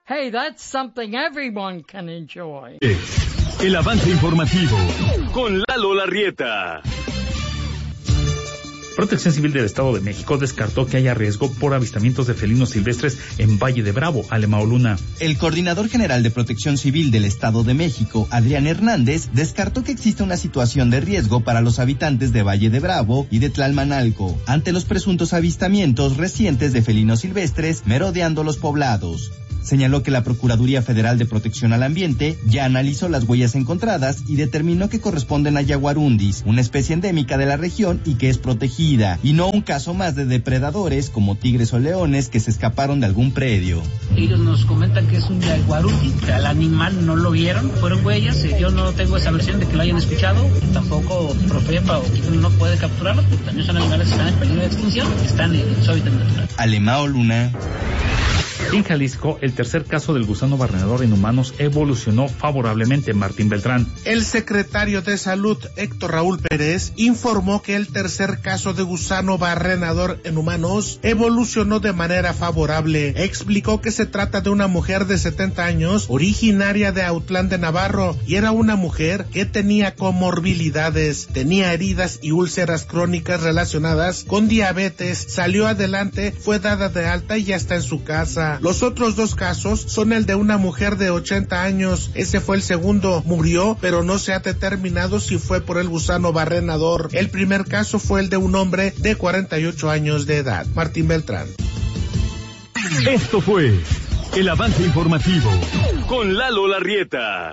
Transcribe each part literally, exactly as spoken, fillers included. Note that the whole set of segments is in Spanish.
Hey, that's something everyone can enjoy. El avance informativo con Lalo Larrieta. Protección Civil del Estado de México descartó que haya riesgo por avistamientos de felinos silvestres en Valle de Bravo, Alemão Luna. El coordinador general de Protección Civil del Estado de México, Adrián Hernández, descartó que exista una situación de riesgo para los habitantes de Valle de Bravo y de Tlalmanalco, ante los presuntos avistamientos recientes de felinos silvestres merodeando los poblados. Señaló que la Procuraduría Federal de Protección al Ambiente ya analizó las huellas encontradas y determinó que corresponden a Yaguarundis, una especie endémica de la región y que es protegida, y no un caso más de depredadores como tigres o leones que se escaparon de algún predio. Ellos nos comentan que es un yaguarundi, al animal no lo vieron, fueron huellas, yo no tengo esa versión de que lo hayan escuchado, tampoco Profepa o Quito no puede capturarlo, porque también son animales que están en peligro de extinción, están en su hábitat natural. Alemão Luna. En Jalisco, el tercer caso del gusano barrenador en humanos evolucionó favorablemente. Martín Beltrán. El secretario de Salud, Héctor Raúl Pérez, informó que el tercer caso de gusano barrenador en humanos evolucionó de manera favorable. Explicó que se trata de una mujer de setenta años, originaria de Autlán de Navarro, y era una mujer que tenía comorbilidades, tenía heridas y úlceras crónicas relacionadas con diabetes, salió adelante, fue dada de alta y ya está en su casa. Los otros dos casos son el de una mujer de ochenta años, ese fue el segundo, murió, pero no se ha determinado si fue por el gusano barrenador. El primer caso fue el de un hombre de cuarenta y ocho años de edad. Martín Beltrán. Esto fue el avance informativo con Lalo Larrieta.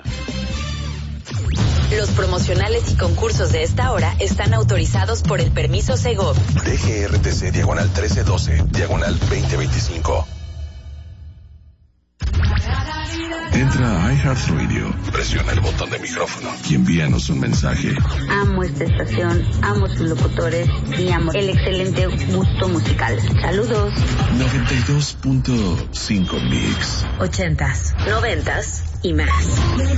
Los promocionales y concursos de esta hora están autorizados por el permiso Segov. D G R T C diagonal trece doce, diagonal veinte veinticinco. Entra a iHeartRadio, presiona el botón de micrófono y envíanos un mensaje. Amo esta estación, amo sus locutores y amo el excelente gusto musical. Saludos. noventa y dos punto cinco Mix. Ochentas, noventas y más.